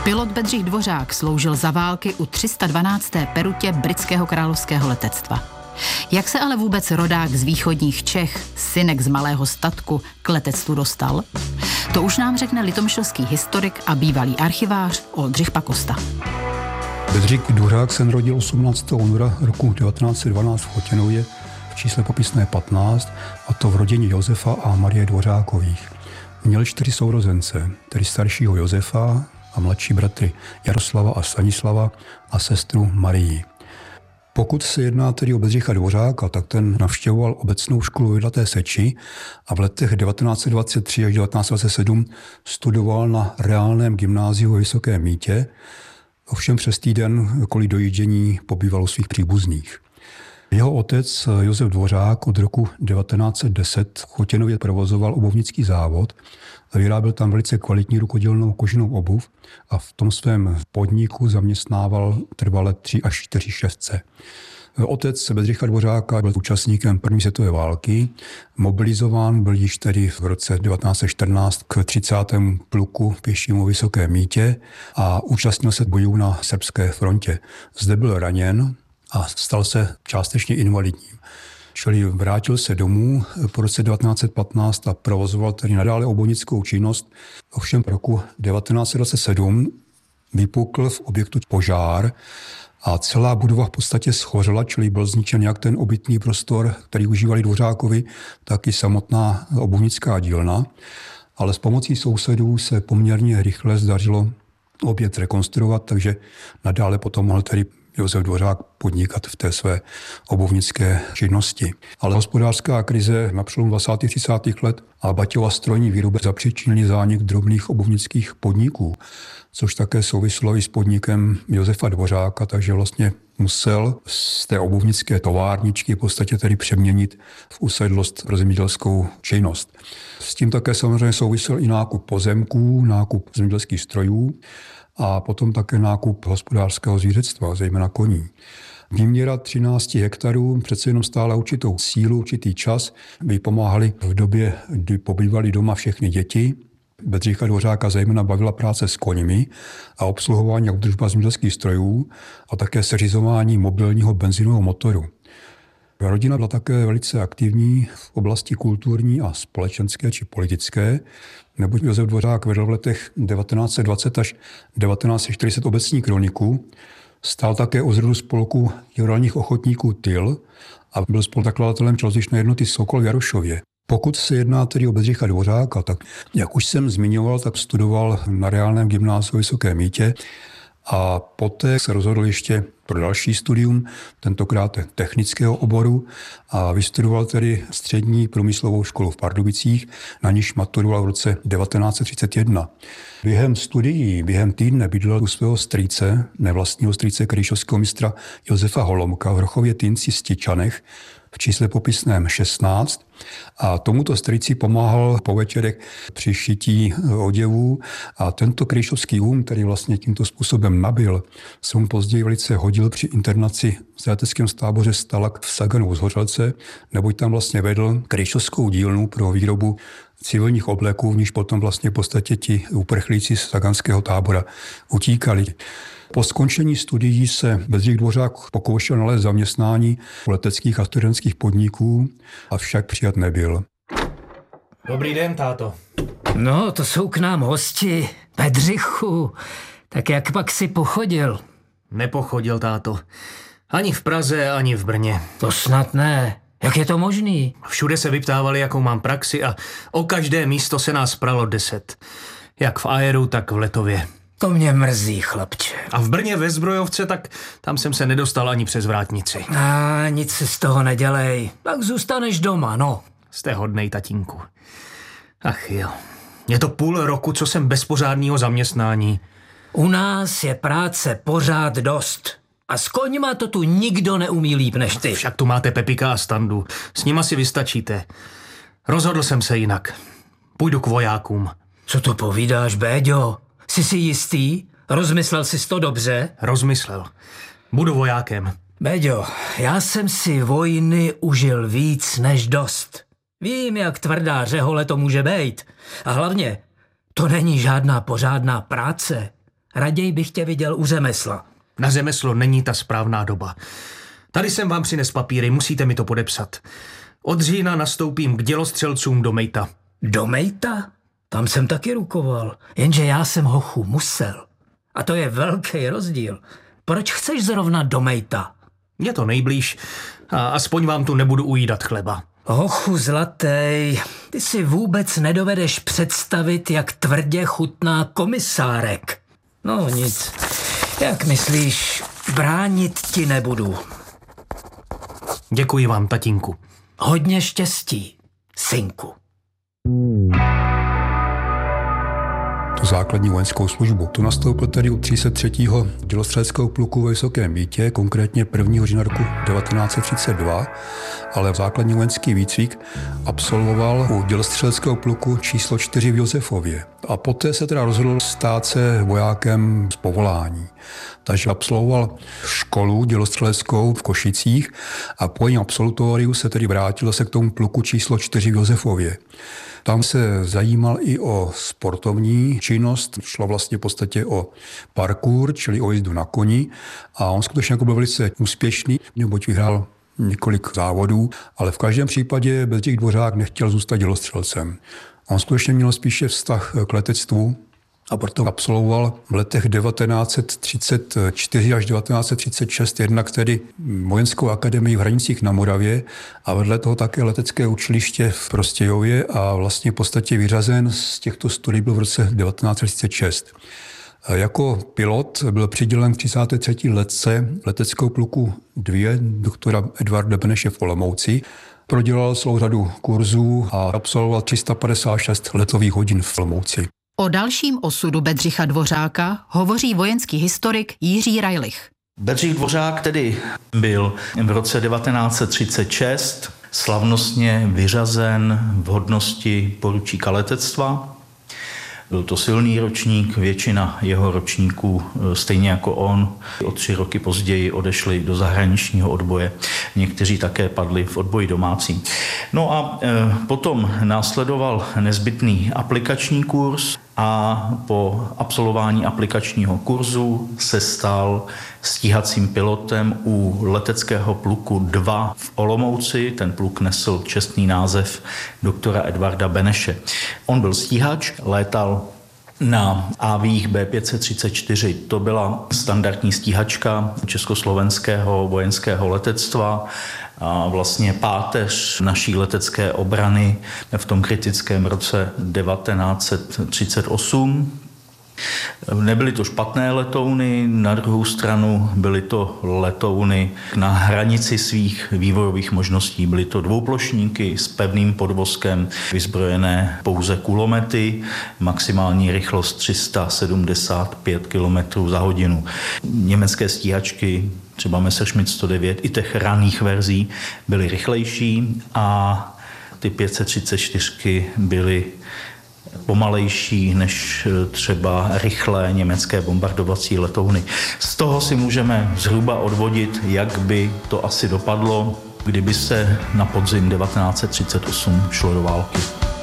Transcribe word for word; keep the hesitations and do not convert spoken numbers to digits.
Pilot Bedřich Dvořák sloužil za války u tři sta dvanácté perutě britského královského letectva. Jak se ale vůbec rodák z východních Čech, synek z malého statku, k letectvu dostal? To už nám řekne litomyšlský historik a bývalý archivář Oldřich Pakosta. Bedřich Dvořák se narodil osmnáctého února roku devatenáct set dvanáct v Chotěnově v čísle popisné patnáct, a to v rodině Josefa a Marie Dvořákových. Měl čtyři sourozence, tedy staršího Josefa a mladší bratry Jaroslava a Stanislava a sestru Marii. Pokud se jedná tedy o Bedřicha Dvořáka, tak ten navštěvoval obecnou školu v Jedlaté Seči a v letech devatenáct set dvacet tři až devatenáct set dvacet sedm studoval na reálném gymnáziu ve Vysokém Mýtě, ovšem přes týden kvůli dojíždění pobýval u svých příbuzných. Jeho otec Josef Dvořák od roku devatenáct set deset v Chotěnově provozoval obuvnický závod a vyráběl tam velice kvalitní rukodělnou koženou obuv a v tom svém podniku zaměstnával trvale tři až čtyři ševce. Otec Bedřicha Dvořáka byl účastníkem první světové války, mobilizován byl již tedy v roce devatenáct set čtrnáct k třicátému pluku pěšímu Vysoké Mýtě a účastnil se bojů na srbské frontě. Zde byl raněn a stal se částečně invalidním. Čili vrátil se domů po roce devatenáct set patnáct a provozoval tedy nadále obuvnickou činnost. Ovšem roku devatenáct set dvacet sedm vypukl v objektu požár a celá budova v podstatě schořela, čili byl zničen jak ten obytný prostor, který užívali Dvořákovi, tak i samotná obuvnická dílna. Ale s pomocí sousedů se poměrně rychle zdařilo objekt rekonstruovat, takže nadále potom mohl tedy Josef Dvořák podnikat v té své obuvnické činnosti. Ale hospodářská krize na přelomu dvacátých třicátých let a Baťova strojní výroba zapříčinily zánik drobných obuvnických podniků, což také souvislo i s podnikem Josefa Dvořáka, takže vlastně musel z té obuvnické továrničky v podstatě tedy přeměnit v usedlost pro zemědělskou činnost. S tím také samozřejmě souvisel i nákup pozemků, nákup zemědělských strojů a potom také nákup hospodářského zvířectva, zejména koní. Výměra třináct hektarů přece jenom stála určitou sílu, určitý čas, by pomáhali v době, kdy pobývali doma všechny děti. Bedřicha Dvořáka zejména bavila práce s koňmi a obsluhování a údržba zemědělských strojů a také seřizování mobilního benzinového motoru. Rodina byla také velice aktivní v oblasti kulturní a společenské či politické, neboť Josef Dvořák vedl v letech devatenáct set dvacet až devatenáct set čtyřicet obecní kroniku, stál také u zrodu spolku jihovalních ochotníků Tyl a byl spoluzakladatelem tělocvičné jednoty Sokol v Jarošově. Pokud se jedná tedy o Bedřicha Dvořáka, tak jak už jsem zmiňoval, tak studoval na reálném gymnáziu v Vysokém Mýtě a poté se rozhodl ještě pro další studium, tentokrát technického oboru, a vystudoval tedy střední průmyslovou školu v Pardubicích, na níž maturoval v roce devatenáct set třicet jedna. Během studií, během týdne bydlel u svého strýce, nevlastního strýce kryšovského mistra Josefa Holomka v Rochově Tynci Stičanech, v čísle popisném šestnáct, a tomuto strýci pomáhal po večerech při šití oděvů a tento kryšovský um, který vlastně tímto způsobem nabyl, se mu později velice hodil při internaci v zajateckém táboře Stalak v Saganu z Hořelce, neboť tam vlastně vedl kryšovskou dílnu pro výrobu civilních obleků, v níž potom vlastně v podstatě ti uprchlíci z saganského tábora utíkali. Po skončení studií se Bedřich Dvořák pokoušel nalézt zaměstnání u leteckých a studentských podniků, avšak přijat nebyl. Dobrý den, táto. No, to jsou k nám hosti. Bedřichu, tak jak pak si pochodil? Nepochodil, táto. Ani v Praze, ani v Brně. To snad ne. Jak je to možný? Všude se vyptávali, jakou mám praxi, a o každé místo se nás pralo deset. Jak v Aeru, tak v Letově. To mě mrzí, chlapče. A v Brně ve Zbrojovce, tak tam jsem se nedostal ani přes vrátnici. A nic si z toho nedělej. Tak zůstaneš doma, no. Jste hodnej, tatínku. Ach jo. Je to půl roku, co jsem bez pořádného zaměstnání. U nás je práce pořád dost. A s koňma to tu nikdo neumí líp než ty. Však tu máte Pepika a Standu. S nima si vystačíte. Rozhodl jsem se jinak. Půjdu k vojákům. Co to povídáš, Béďo? Jsi si jistý? Rozmyslel jsi to dobře? Rozmyslel. Budu vojákem. Béďo, já jsem si vojny užil víc než dost. Vím, jak tvrdá řehole to může být. A hlavně, to není žádná pořádná práce. Raději bych tě viděl u řemesla. Na řemeslo není ta správná doba. Tady jsem vám přines papíry, musíte mi to podepsat. Od října nastoupím k dělostřelcům do Mejta. Do Mejta? Tam jsem taky rukoval, jenže já jsem hochu musel. A to je velký rozdíl. Proč chceš zrovna do Mejta? Je to nejblíž a aspoň vám tu nebudu ujídat chleba. Hochu zlatej, ty si vůbec nedovedeš představit, jak tvrdě chutná komisárek. No nic, jak myslíš, bránit ti nebudu. Děkuji vám, tatínku. Hodně štěstí, synku. Tu základní vojenskou službu. Tu nastoupil tedy u tři sta třetího dělostřeleckého pluku ve Vysokém Mýtě, konkrétně prvního října roku devatenáct set třicet dva, ale základní vojenský výcvik absolvoval u dělostřeleckého pluku číslo čtyři v Josefově. A poté se teda rozhodl stát se vojákem z povolání. Takže absolvoval školu dělostřeleckou v Košicích a po jejím absolutoriu se tedy vrátil se k tomu pluku číslo čtyři v Josefově. Tam se zajímal i o sportovní činnost, šlo vlastně v podstatě o parkour, čili o jízdu na koni a on skutečně jako byl velice úspěšný, neboť vyhrál několik závodů, ale v každém případě Bedřich Dvořák nechtěl zůstat dělostřelcem. On skutečně měl spíše vztah k letectvu a proto absolvoval v letech devatenáct set třicet čtyři až devatenáct set třicet šest jednak tedy vojenskou akademii v Hranicích na Moravě a vedle toho také letecké učiliště v Prostějově a vlastně v podstatě vyřazen z těchto studií byl v roce devatenáct set třicet šest. Jako pilot byl přidělen k třicáté třetí letce leteckého pluku dva doktora Edvarda Beneše v Olomouci. Prodělal celou řadu kurzů a absolvoval tři sta padesát šest letových hodin v Olomouci. O dalším osudu Bedřicha Dvořáka hovoří vojenský historik Jiří Rajlich. Bedřich Dvořák tedy byl v roce devatenáct set třicet šest slavnostně vyřazen v hodnosti poručíka letectva. Byl to silný ročník, většina jeho ročníků, stejně jako on, o tři roky později odešli do zahraničního odboje. Někteří také padli v odboji domácím. No a e, potom následoval nezbytný aplikační kurz a po absolvování aplikačního kurzu se stal stíhacím pilotem u leteckého pluku dva v Olomouci. Ten pluk nesl čestný název doktora Edvarda Beneše. On byl stíhač, létal na Avích bé pět set třicet čtyři. To byla standardní stíhačka československého vojenského letectva a vlastně páteř naší letecké obrany v tom kritickém roce devatenáct set třicet osm. Nebyly to špatné letouny, na druhou stranu byly to letouny na hranici svých vývojových možností. Byly to dvouplošníky s pevným podvozkem, vyzbrojené pouze kulomety, maximální rychlost tři sta sedmdesát pět kilometrů za hodinu. Německé stíhačky, třeba Messerschmitt sto devět, i těch raných verzí byly rychlejší a ty pět set třicet čtyři byly pomalejší než třeba rychlé německé bombardovací letouny. Z toho si můžeme zhruba odvodit, jak by to asi dopadlo, kdyby se na podzim devatenáct set třicet osm šlo do války.